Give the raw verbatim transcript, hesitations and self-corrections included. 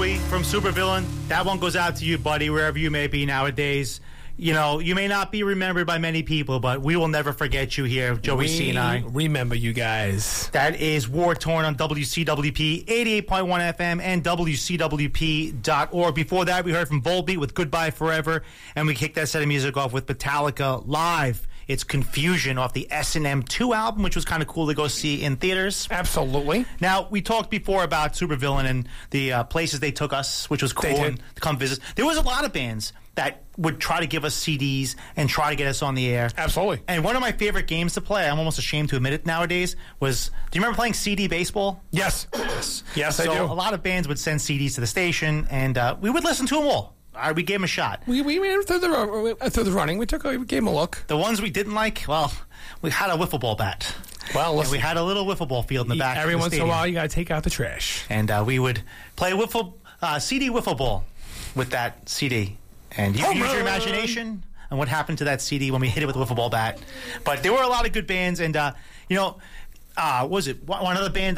Joey from Supervillain. That one goes out to you, buddy, wherever you may be nowadays. You know, you may not be remembered by many people, but we will never forget you here, Joey we C and I. Remember you guys. That is War Torn on W C W P eighty-eight point one F M and W C W P dot org. Before that, we heard from Volbeat with Goodbye Forever, and we kicked that set of music off with Metallica Live. It's Confusion off the S and M two album, which was kind of cool to go see in theaters. Absolutely. Now, we talked before about Supervillain and the uh, places they took us, which was cool, and to come visit. There was a lot of bands that would try to give us C Ds and try to get us on the air. Absolutely. And one of my favorite games to play, I'm almost ashamed to admit it nowadays, was, do you remember playing C D baseball? Yes. Yes, yes so I do. A lot of bands would send C Ds to the station, and uh, we would listen to them all. All right, we gave them a shot. We we went through the uh, through the running. We took a, we gave them a look. The ones we didn't like, well, we had a wiffle ball bat. Well, listen, we had a little wiffle ball field in the back. Every of the once stadium. in a while, you got to take out the trash. And uh, we would play wiffle uh, C D wiffle ball with that C D. And you can use your imagination on what happened to that C D when we hit it with a wiffle ball bat. But there were a lot of good bands, and uh, you know, uh, what was it one other band?